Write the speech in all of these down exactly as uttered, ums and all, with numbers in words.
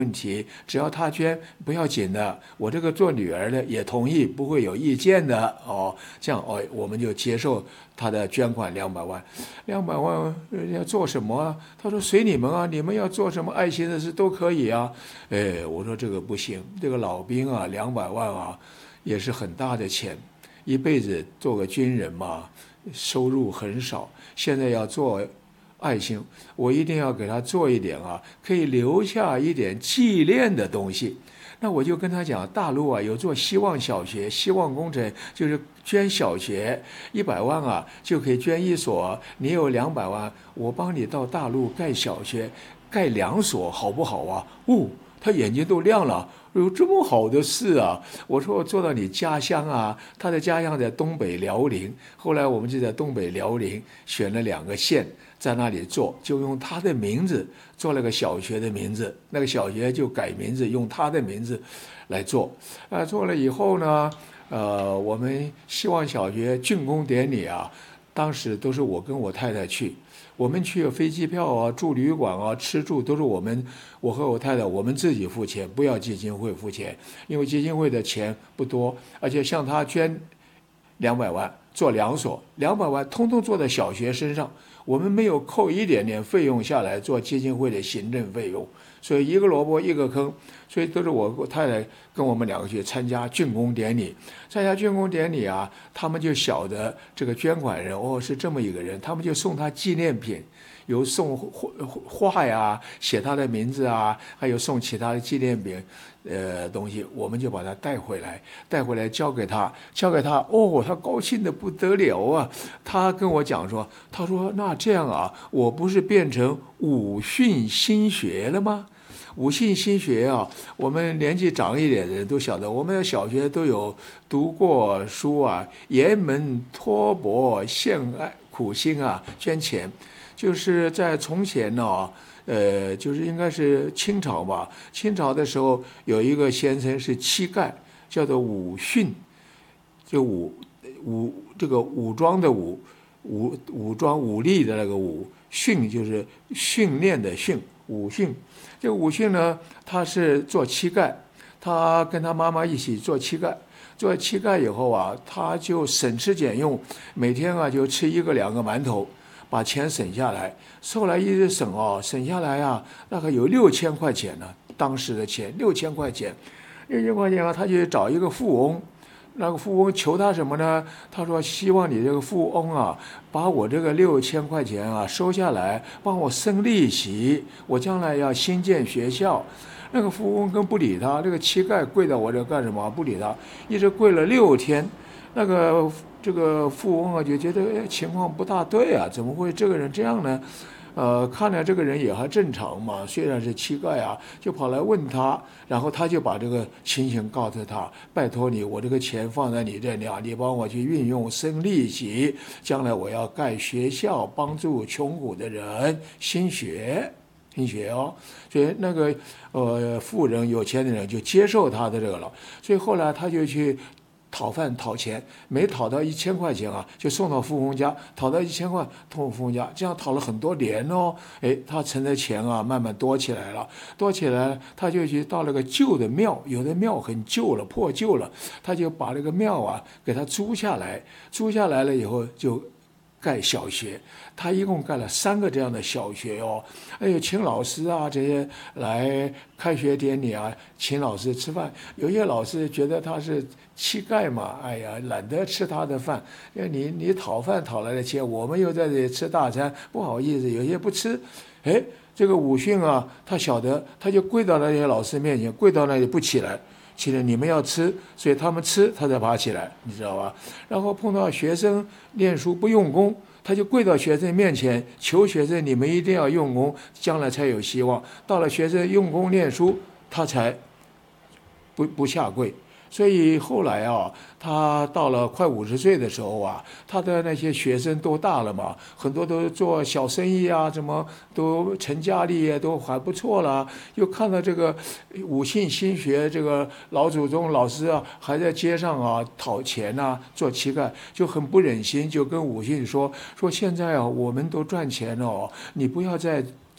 问题，只要他捐不要紧的，我这个做女儿的也同意，不会有意见的哦。这样哦，我们就接受他的捐款两百万，两百万人家做什么啊？他说随你们啊，你们要做什么爱心的事都可以啊。哎，我说这个不行，这个老兵啊，两百万啊，也是很大的钱，一辈子做个军人嘛，收入很少，现在要做爱心，我一定要给他做一点啊，可以留下一点纪念的东西。那我就跟他讲，大陆啊有做希望小学，希望工程就是捐小学一百万啊，就可以捐一所。你有两百万，我帮你到大陆盖小学，盖两所好不好啊？哦，他眼睛都亮了。有这么好的事啊！我说我做到你家乡啊，他的家乡在东北辽宁，后来我们就在东北辽宁选了两个县，在那里做，就用他的名字做了个小学的名字，那个小学就改名字，用他的名字来做。啊，做了以后呢，呃，我们希望小学竣工典礼啊，当时都是我跟我太太去。我们去飞机票啊，住旅馆啊，吃住都是我们，我和我太太我们自己付钱，不要基金会付钱，因为基金会的钱不多，而且向他捐两百万做两所，两百万通通做在小学身上，我们没有扣一点点费用下来做基金会的行政费用，所以一个萝卜一个坑，所以都是我我太太跟我们两个去参加竣工典礼。参加竣工典礼啊，他们就晓得这个捐款人哦是这么一个人，他们就送他纪念品，有送画呀，写他的名字啊，还有送其他的纪念品，呃东西，我们就把他带回来，带回来交给他，交给他，哦，他高兴的不得了啊！他跟我讲说，他说那这样啊，我不是变成武训新学了吗？武训新学啊，我们年纪长一点的人都晓得，我们的小学都有读过书啊，沿门托钵献爱苦心啊，捐钱，就是在从前呢、啊。呃，就是应该是清朝吧。清朝的时候有一个先生是乞丐，叫做武训，就武武这个武装的武，武武装武力的那个武，训就是训练的训，武训。这个武训呢，他是做乞丐，他跟他妈妈一起做乞丐。做乞丐以后啊，他就省吃俭用，每天啊就吃一个两个馒头，把钱省下来。后来一直省哦，省下来啊，大概有六千块钱呢，当时的钱六千块钱，六千块钱啊，他就找一个富翁。那个富翁求他什么呢？他说希望你这个富翁啊，把我这个六千块钱啊收下来，帮我生利息，我将来要新建学校。那个富翁跟不理他，这个乞丐跪在我这干什么？不理他，一直跪了六天。那个这个富翁啊就觉得哎情况不大对啊，怎么会这个人这样呢？呃，看来这个人也还正常嘛，虽然是乞丐啊，就跑来问他，然后他就把这个情形告诉他，拜托你，我这个钱放在你这里啊，你帮我去运用生利息，将来我要盖学校，帮助穷苦的人兴学。听学哦，所以那个呃富人有钱的人就接受他的这个了，所以后来他就去讨饭讨钱，每讨到一千块钱啊，就送到富翁家，讨到一千块送富翁家，这样讨了很多年哦，哎，他存的钱啊慢慢多起来了，多起来他就去到了个旧的庙，有的庙很旧了，破旧了，他就把这个庙啊给他租下来，租下来了以后就盖小学，他一共盖了三个这样的小学哦，哎呦，请老师啊这些来开学典礼啊，请老师吃饭。有些老师觉得他是乞丐嘛，哎呀，懒得吃他的饭，因为你你讨饭讨来的钱，我们又在这里吃大餐，不好意思，有些不吃。哎，这个武训啊，他晓得，他就跪到那些老师面前，跪到那里不起来。起来，你们要吃，所以他们吃，他才爬起来，你知道吧？然后碰到学生念书不用功，他就跪到学生面前求学生：你们一定要用功，将来才有希望。到了学生用功念书，他才不不下跪。所以后来啊，他到了快五十岁的时候啊，他的那些学生都大了嘛，很多都做小生意啊，什么都成家立业，都还不错了。又看到这个武训新学这个老祖宗老师啊，还在街上啊讨钱啊，做乞丐，就很不忍心，就跟武训说说现在啊，我们都赚钱了哦，你不要再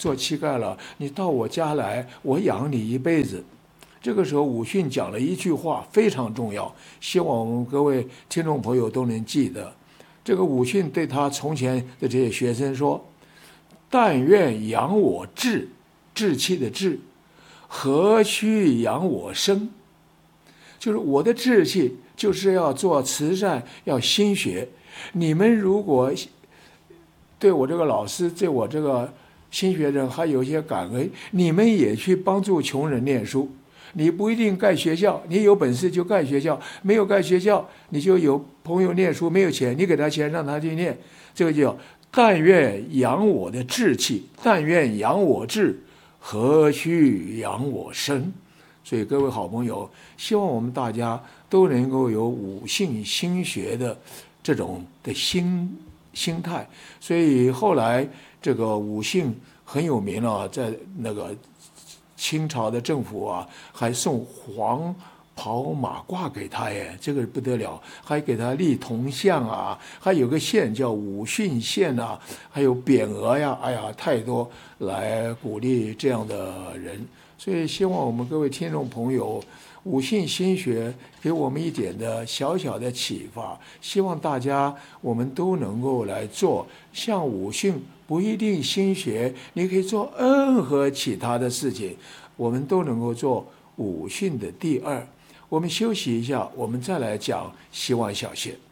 做乞丐了，你到我家来，我养你一辈子。这个时候武训讲了一句话非常重要，希望我们各位听众朋友都能记得。这个武训对他从前的这些学生说：但愿养我志，志气的志，何须养我生？就是我的志气就是要做慈善，要心学。你们如果对我这个老师，对我这个新学生还有一些感恩，你们也去帮助穷人念书。你不一定盖学校，你有本事就盖学校，没有盖学校，你就有朋友念书，没有钱，你给他钱让他去念。这个叫但愿养我的志气，但愿养我志，何须养我身？所以各位好朋友，希望我们大家都能够有武性心学的这种的心心态。所以后来这个武性很有名了，在那个清朝的政府啊，还送黄袍马褂给他耶，这个不得了，还给他立铜像啊，还有个县叫武训县啊，还有匾额呀，哎呀，太多来鼓励这样的人。所以希望我们各位听众朋友，武训心学给我们一点的小小的启发，希望大家我们都能够来做。像武训不一定心学，你可以做任何其他的事情，我们都能够做武训的第二。我们休息一下，我们再来讲希望小学。